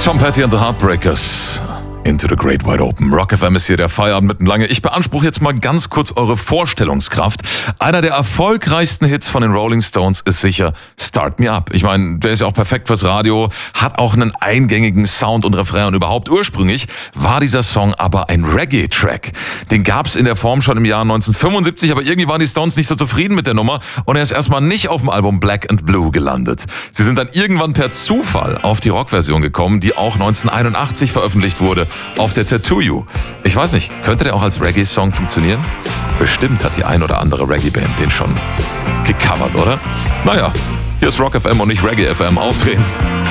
Tom Petty and the Heartbreakers. Into the Great Wide Open. Rock FM ist hier der Feierabend mitten lange. Ich beanspruche jetzt mal ganz kurz eure Vorstellungskraft. Einer der erfolgreichsten Hits von den Rolling Stones ist sicher Start Me Up. Ich meine, der ist ja auch perfekt fürs Radio, hat auch einen eingängigen Sound und Refrain und überhaupt. Ursprünglich war dieser Song aber ein Reggae-Track. Den gab's in der Form schon im Jahr 1975, aber irgendwie waren die Stones nicht so zufrieden mit der Nummer und er ist erstmal nicht auf dem Album Black and Blue gelandet. Sie sind dann irgendwann per Zufall auf die Rockversion gekommen, die auch 1981 veröffentlicht wurde. Auf der Tattoo You. Ich weiß nicht, könnte der auch als Reggae-Song funktionieren? Bestimmt hat die ein oder andere Reggae-Band den schon gecovert, oder? Naja, hier ist Rock FM und nicht Reggae FM. Aufdrehen.